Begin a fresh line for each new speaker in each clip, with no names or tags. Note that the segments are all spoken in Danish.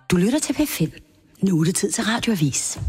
Du lytter til P5. Nu er det tid til Radioavis.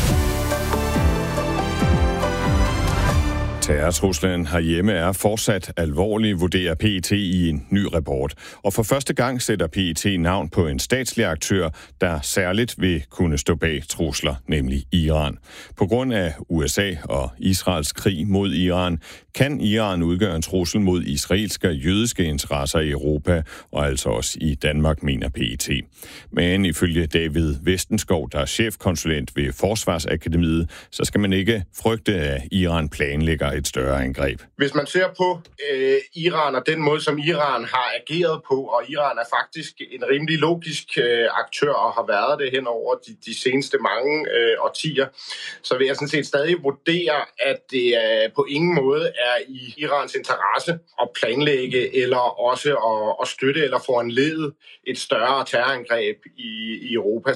Terrortruslen herhjemme er fortsat alvorlig, vurderer PET i en ny rapport. Og for første gang sætter PET navn på en statslig aktør, der særligt vil kunne stå bag trusler, nemlig Iran. På grund af USA og Israels krig mod Iran, kan Iran udgøre en trussel mod israelske og jødiske interesser i Europa, og altså også i Danmark, mener PET. Men ifølge David Vestenskov, der er chefkonsulent ved Forsvarsakademiet, så skal man ikke frygte, at Iran planlægger et større angreb.
Hvis man ser på Iran og den måde, som Iran har ageret på, og Iran er faktisk en rimelig logisk aktør og har været det hen over de seneste mange årtier, så vil jeg sådan set stadig vurdere, at det på ingen måde er i Irans interesse at planlægge eller også at støtte eller foranlede et større terrorangreb i Europa.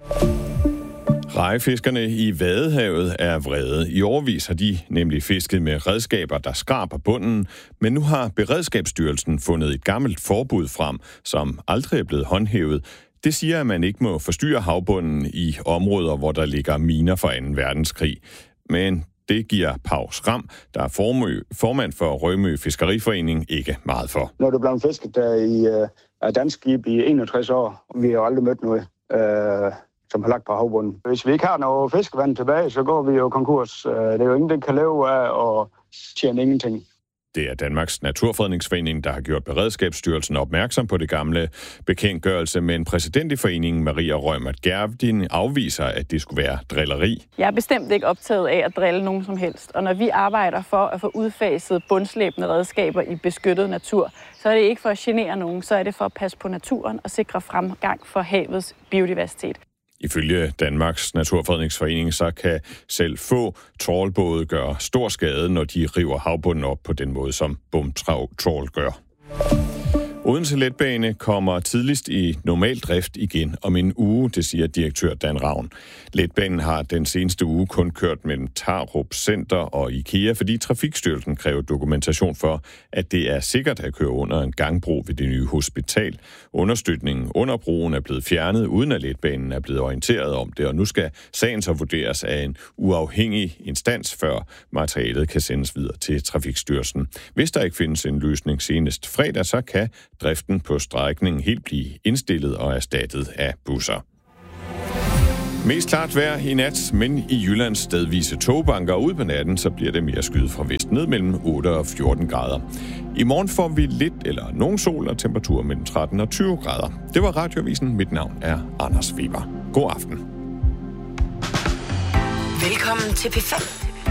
Rejefiskerne i Vadehavet er vrede. I årevis har de nemlig fisket med redskaber, der skraber bunden, men nu har Beredskabsstyrelsen fundet et gammelt forbud frem, som aldrig er blevet håndhævet. Det siger, at man ikke må forstyrre havbunden i områder, hvor der ligger miner fra 2. verdenskrig. Men det giver Pau Schram, der er formand for Rømø Fiskeriforening, ikke meget for.
Når du blev fisket der i dansk skib i 61 år, vi har jo aldrig mødt noget, som har lagt på havbunden. Hvis vi ikke har noget fiskevand tilbage, så går vi jo konkurs. Det er jo ingen, der kan leve af og tjene ingenting.
Det er Danmarks Naturfredningsforening, der har gjort Beredskabsstyrelsen opmærksom på det gamle bekendtgørelse, men præsident i foreningen, Maria Reumert Gjerding, afviser, at det skulle være drilleri.
Jeg er bestemt ikke optaget af at drille nogen som helst, og når vi arbejder for at få udfaset bundslæbende redskaber i beskyttet natur, så er det ikke for at genere nogen, så er det for at passe på naturen og sikre fremgang for havets biodiversitet.
Ifølge Danmarks Naturfredningsforening, så kan selv få trawlbåde gøre stor skade, når de river havbunden op på den måde, som bumtrawl gør. Odense Letbane kommer tidligst i normal drift igen om en uge, det siger direktør Dan Ravn. Letbanen har den seneste uge kun kørt mellem Tarup Center og IKEA, fordi Trafikstyrelsen kræver dokumentation for, at det er sikkert at køre under en gangbro ved det nye hospital. Understøtningen under broen er blevet fjernet, uden at letbanen er blevet orienteret om det, og nu skal sagen så vurderes af en uafhængig instans, før materialet kan sendes videre til Trafikstyrelsen. Hvis der ikke findes en løsning senest fredag, så kan driften på strækningen helt blive indstillet og erstattet af busser. Mest klart vejr i nat, men i Jyllands stedvise togbanker ud på natten, så bliver det mere skyet fra vest ned mellem 8 og 14 grader. I morgen får vi lidt eller nogen sol og temperatur mellem 13 og 20 grader. Det var Radioavisen. Mit navn er Anders Weber. God aften.
Velkommen til P5.